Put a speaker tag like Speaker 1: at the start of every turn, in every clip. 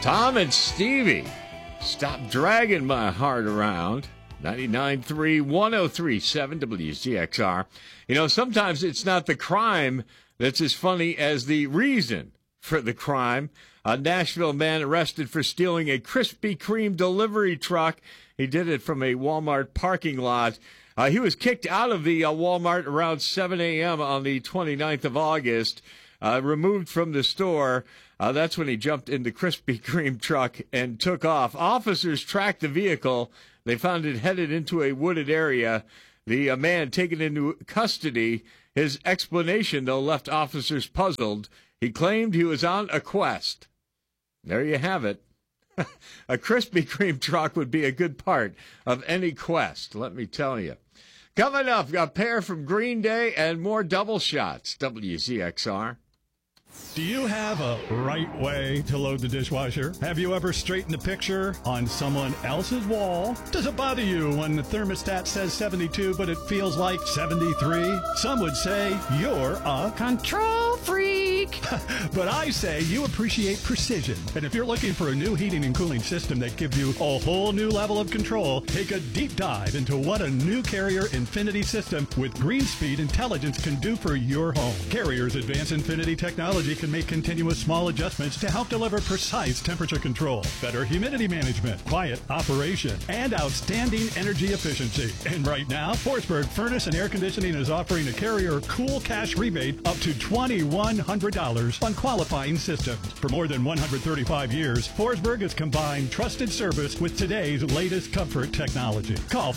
Speaker 1: Tom and Stevie, stop dragging my heart around. 99.3, 103.7 WZXR. You know, sometimes it's not the crime that's as funny as the reason for the crime. A Nashville man arrested for stealing a Krispy Kreme delivery truck. He did it from a Walmart parking lot. He was kicked out of the Walmart around 7 a.m. on the 29th of August, removed from the store. That's when he jumped in the Krispy Kreme truck and took off. Officers tracked the vehicle. They found it headed into a wooded area. The man taken into custody. His explanation, though, left officers puzzled. He claimed he was on a quest. There you have it. A Krispy Kreme truck would be a good part of any quest, let me tell you. Coming up, a pair from Green Day and more double shots. WZXR.
Speaker 2: Do you have a right way to load the dishwasher? Have you ever straightened a picture on someone else's wall? Does it bother you when the thermostat says 72 but it feels like 73? Some would say you're a control freak. But I say you appreciate precision. And if you're looking for a new heating and cooling system that gives you a whole new level of control, take a deep dive into what a new Carrier Infinity system with GreenSpeed intelligence can do for your home. Carrier's advanced Infinity technology can make continuous small adjustments to help deliver precise temperature control, better humidity management, quiet operation, and outstanding energy efficiency. And right now, Forsberg Furnace and Air Conditioning is offering a Carrier Cool Cash rebate up to $2,100 on qualifying systems. For more than 135 years, Forsberg has combined trusted service with today's latest comfort technology. Call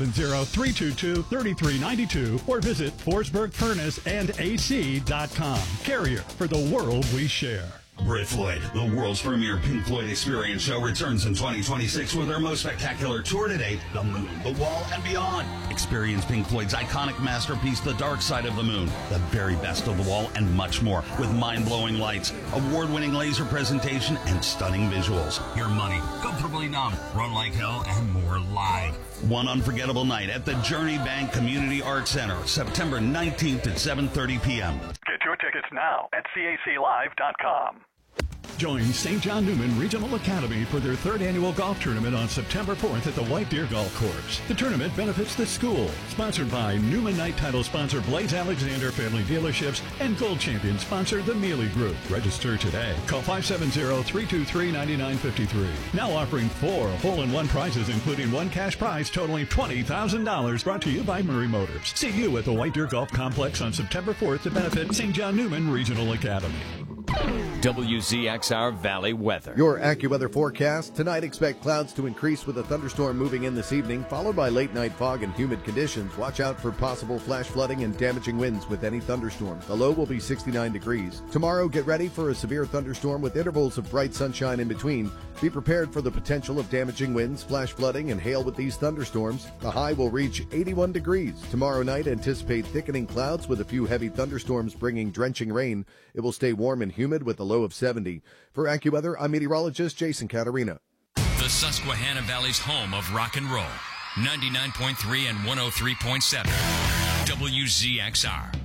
Speaker 2: 570-322-3392 or visit ForsbergFurnaceandAC.com. Carrier, for the world we share.
Speaker 3: Brit Floyd, the world's premier Pink Floyd experience show, returns in 2026 with their most spectacular tour to date, The Moon, The Wall, and Beyond. Experience Pink Floyd's iconic masterpiece, The Dark Side of the Moon, the very best of The Wall, and much more, with mind-blowing lights, award-winning laser presentation, and stunning visuals. Your money, Comfortably Numb, Run Like Hell, and more live. One unforgettable night at the Journey Bank Community Arts Center, September 19th at 7:30 p.m.
Speaker 4: Get your tickets now at CACLive.com.
Speaker 2: Join St. John Newman Regional Academy for their third annual golf tournament on September 4th at the White Deer Golf Course. The tournament benefits the school. Sponsored by Newman Night title sponsor Blaze Alexander Family Dealerships and Gold Champion sponsor the Mealy Group. Register today. Call 570-323-9953. Now offering 4 hole-in-one prizes, including one cash prize totaling $20,000. Brought to you by Murray Motors. See you at the White Deer Golf Complex on September 4th to benefit St. John Newman Regional Academy.
Speaker 5: WZXR Valley weather.
Speaker 6: Your AccuWeather forecast. Tonight, expect clouds to increase with a thunderstorm moving in this evening, followed by late night fog and humid conditions. Watch out for possible flash flooding and damaging winds with any thunderstorm. The low will be 69 degrees. Tomorrow, get ready for a severe thunderstorm with intervals of bright sunshine in between. Be prepared for the potential of damaging winds, flash flooding, and hail with these thunderstorms. The high will reach 81 degrees. Tomorrow night, anticipate thickening clouds with a few heavy thunderstorms bringing drenching rain. It will stay warm and humid with a low of 70. For AccuWeather, I'm meteorologist Jason Caterina.
Speaker 7: The Susquehanna Valley's home of rock and roll. 99.3 and 103.7. WZXR.